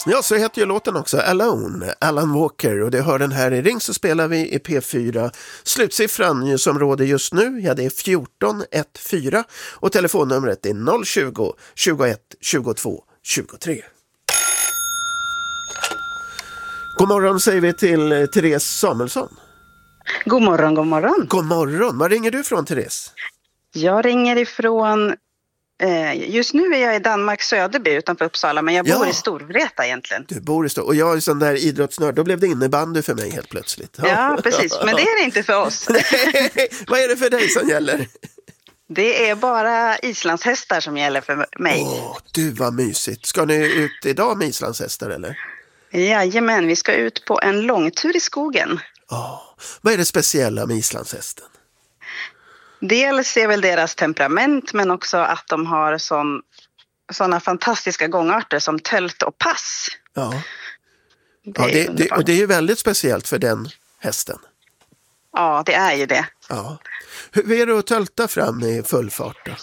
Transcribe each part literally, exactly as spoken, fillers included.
Ja, så heter ju låten också, Alone, Alan Walker, och det hör den här i Ring så spelar vi i P fyra. Slutsiffran som råder just nu, ja det är fjorton fjorton och telefonnumret är noll tjugo, tjugoett, tjugotvå, tjugotre. God morgon säger vi till Therese Samuelsson. God morgon, god morgon. God morgon, var ringer du från Therese? Jag ringer ifrån... Just nu är jag i Danmark Söderby utanför Uppsala, men jag bor ja. i Storvreta egentligen. Du bor i Stor... Och jag är sån där idrottsnörd, då blev det innebandy för mig helt plötsligt. Ja, precis, men det är det inte för oss. Nej, vad är det för dig som gäller? Det är bara islandshästar som gäller för mig. Åh, du vad mysigt. Ska ni ut idag med islandshästar eller? Jajamän, vi ska ut på en långtur i skogen. Åh, vad är det speciella med islandshästen? Dels är väl deras temperament, men också att de har sån, såna fantastiska gångarter som tölt och pass. Ja, det, ja det, är det, och det är ju väldigt speciellt för den hästen. Ja, det är ju det. Ja. Hur är det att tölta fram i full fart då?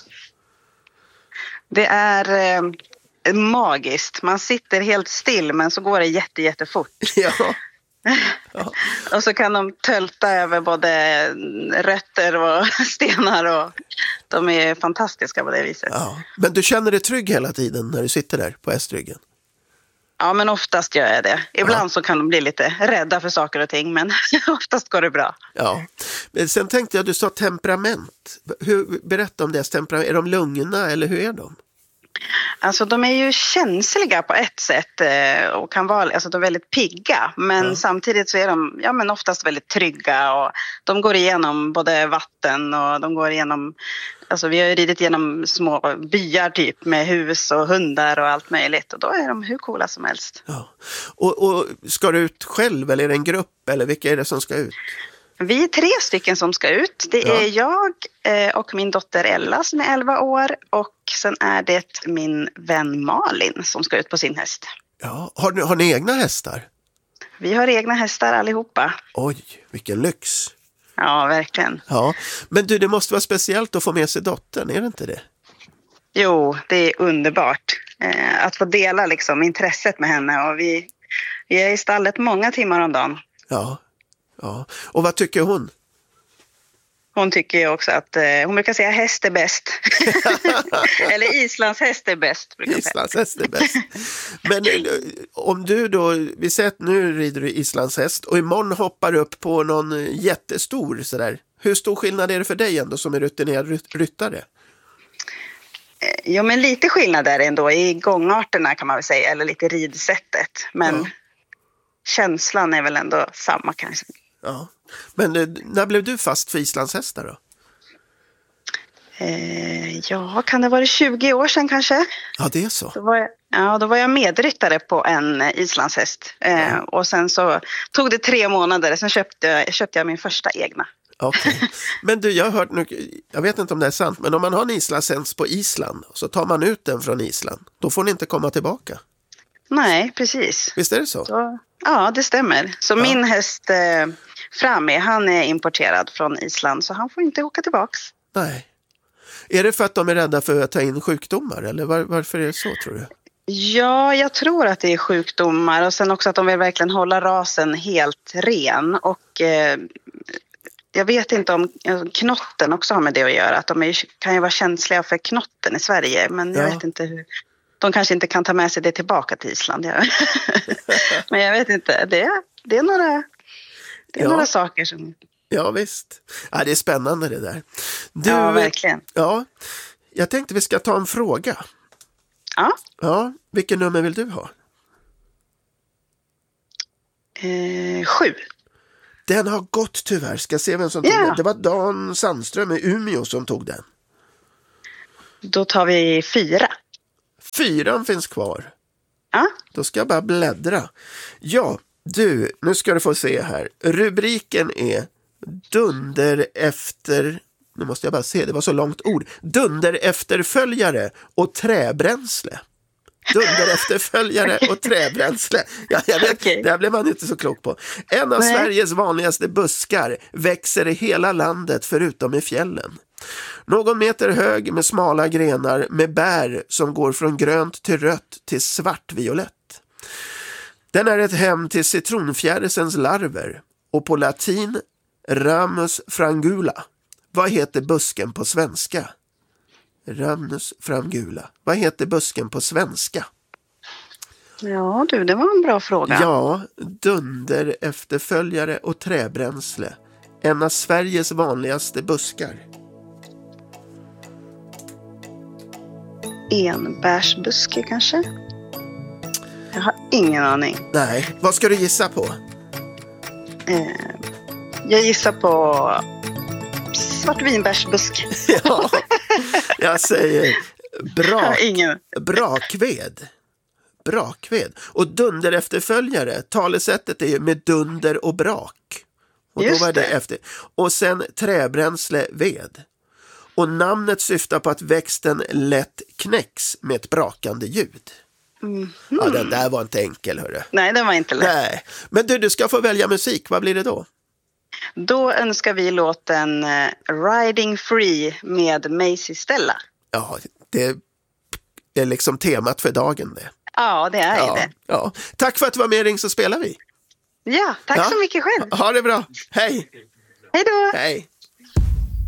Det är eh, magiskt. Man sitter helt still, men så går det jätte, jättefort. Ja. Ja. Och så kan de tölta över både rötter och stenar och de är fantastiska på det viset. Ja. Men du känner dig trygg hela tiden när du sitter där på hästryggen? Ja, men oftast gör jag det. Ibland ja. så kan de bli lite rädda för saker och ting, men oftast går det bra. Ja, men sen tänkte jag, du sa temperament. Hur, berätta om deras temperament. Är de lugna eller hur är de? Alltså de är ju känsliga på ett sätt och kan vara, alltså de är väldigt pigga, men ja. samtidigt så är de ja, men oftast väldigt trygga och de går igenom både vatten och de går igenom, alltså vi har ju ridit igenom små byar typ med hus och hundar och allt möjligt och då är de hur coola som helst. Ja. Och, och ska du ut själv eller är det en grupp eller vilka är det som ska ut? Vi är tre stycken som ska ut. Det är ja. jag och min dotter Ella som är elva år och sen är det min vän Malin som ska ut på sin häst. Ja. Har ni, har ni egna hästar? Vi har egna hästar allihopa. Oj, vilken lyx. Ja, verkligen. Ja. Men du, det måste vara speciellt att få med sig dottern, är det inte det? Jo, det är underbart eh, att få dela liksom, intresset med henne och vi, vi är i stallet många timmar om dagen. Ja. Ja. Och vad tycker hon? Hon tycker ju också att, eh, hon brukar säga häst är bäst. Eller Islands häst är bäst. Islands häst är bäst. Men om du då, vi säger att nu rider du Islands häst och imorgon hoppar upp på någon jättestor sådär. Hur stor skillnad är det för dig ändå som är rutinerad ryttare? Jo, men lite skillnad är det ändå i gångarterna kan man väl säga, eller lite ridsättet. Men ja. känslan är väl ändå samma kanske. Ja. Men när blev du fast för islandshästar då? Eh, ja, kan det vara tjugo år sedan kanske? Ja, det är så. Då var jag, ja, då var jag medryttare på en islandshäst. Eh, ja. Och sen så tog det tre månader, sen köpte jag, köpte jag min första egna. Okej. Okay. Men du, jag har hört nu, jag vet inte om det är sant, men om man har en islandshäst på Island så tar man ut den från Island, då får ni inte komma tillbaka. Nej, precis. Visst är det så? så ja, det stämmer. Så ja. min häst eh, Framme, han är importerad från Island så han får inte åka tillbaks. Nej. Är det för att de är rädda för att ta in sjukdomar eller var, varför är det så tror du? Ja, jag tror att det är sjukdomar och sen också att de vill verkligen hålla rasen helt ren och eh, jag vet inte om knotten också har med det att göra. Att de är, kan ju vara känsliga för knotten i Sverige. Men jag ja. vet inte hur. De kanske inte kan ta med sig det tillbaka till Island. Men jag vet inte. Det, det är, några, det är ja. några saker som... Ja, visst. Ja, det är spännande det där. Du, ja, verkligen. Ja, jag tänkte vi ska ta en fråga. Ja. Ja, vilken nummer vill du ha? Eh, sju. Den har gått tyvärr. Ska se vem som tog yeah. den. Det var Dan Sandström i Umeå som tog den. Då tar vi fyra. Fyran finns kvar. Ja. Då ska jag bara bläddra. Ja, du, nu ska du få se här. Rubriken är Dunder efter... Nu måste jag bara se, det var så långt ord. Dunder efterföljare och träbränsle. Dunder efterföljare och träbränsle. Ja, jag vet, okay. Det här blev man inte så klok på. En av Nej. Sveriges vanligaste buskar växer i hela landet förutom i fjällen. Någon meter hög med smala grenar med bär som går från grönt till rött till svartviolett. Den är ett hem till citronfjärilsens larver och på latin Ramus frangula. Vad heter busken på svenska? Ramus frangula. Vad heter busken på svenska? Ja du, det var en bra fråga. Ja, dunder, efterföljare och träbränsle. En av Sveriges vanligaste buskar. Enbärsbuske kanske? Jag har ingen aning. Nej, vad ska du gissa på? Eh, jag gissar på svartvinbärsbuske. Ja, jag säger brak, ingen. brakved. Brakved. Och dunder efterföljare, talesättet är ju med dunder och brak. Och Just då var det, det. efter. Och sen träbränsle, ved. Och namnet syftar på att växten lätt knäcks med ett brakande ljud. Mm. Ja, den där var inte enkel, hörru. Nej, det var inte lätt. Nej. Men du, du ska få välja musik. Vad blir det då? Då önskar vi låten eh, Riding Free med Macy Stella. Ja, det är liksom temat för dagen det. Ja, det är Ja, det. ja. Tack för att du var med, Ring så spelar vi. Ja, tack Ja. så mycket själv. Ha det bra. Hej. Hej då. Hej.